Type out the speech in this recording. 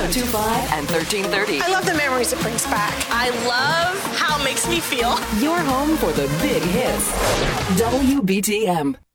1025 and 1330. I love the memories it brings back. I love how it makes me feel. Your home for the big hits. WBTM.